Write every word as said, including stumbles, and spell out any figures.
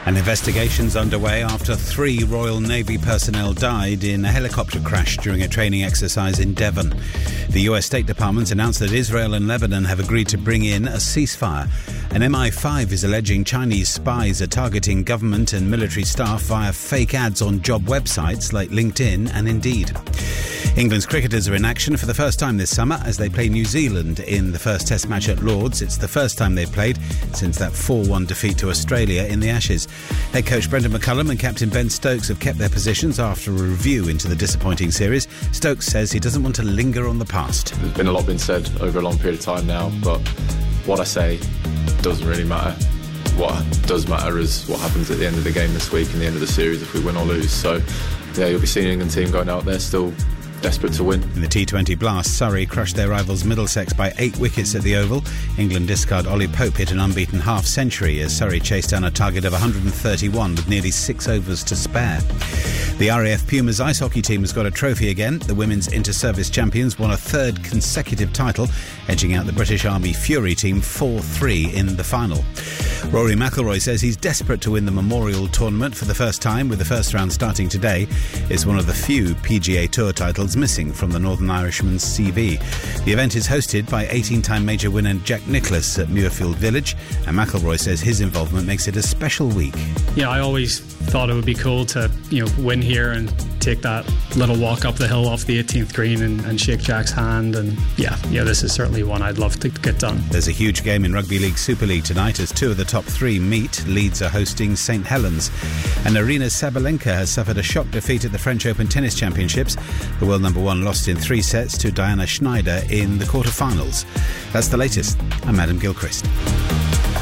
An investigation's underway after three Royal Navy personnel died in a helicopter crash during a training exercise in Devon. The U S State Department announced that Israel and Lebanon have agreed to bring in a ceasefire. And M I five is alleging Chinese spies are targeting government and military staff via fake ads on job websites like LinkedIn and Indeed. England's cricketers are in action for the first time this summer as they play New Zealand in the first Test match at Lord's. It's the first time they've played since that four one defeat to Australia in the Ashes. Head coach Brendan McCullum and captain Ben Stokes have kept their positions after a review into the disappointing series. Stokes says he doesn't want to linger on the past. There's been a lot been said over a long period of time now, but what I say doesn't really matter. What does matter is what happens at the end of the game this week and the end of the series if we win or lose. So, yeah, you'll be seeing the England team going out there still desperate to win. In the T twenty Blast, Surrey crushed their rivals Middlesex by eight wickets at the Oval. England discard Ollie Pope hit an unbeaten half-century as Surrey chased down a target of one hundred thirty-one with nearly six overs to spare. The R A F Pumas ice hockey team has got a trophy again. The women's inter-service champions won a third consecutive title, edging out the British Army Fury team four three in the final. Rory McIlroy says he's desperate to win the Memorial Tournament for the first time, with the first round starting today. It's one of the few P G A Tour titles missing from the Northern Irishman's C V. The event is hosted by eighteen-time major winner Jack Nicklaus at Muirfield Village, and McIlroy says his involvement makes it a special week. Yeah, I always thought it would be cool to, you know, win here and take that little walk up the hill off the eighteenth green and, and shake Jack's hand, and yeah, yeah, this is certainly one I'd love to get done. There's a huge game in Rugby League Super League tonight as two of the top three meet. Leeds are hosting St Helens, and Arina Sabalenka has suffered a shock defeat at the French Open Tennis Championships. The world number one lost in three sets to Diana Schneider in the quarterfinals. That's the latest. I'm Adam Gilchrist.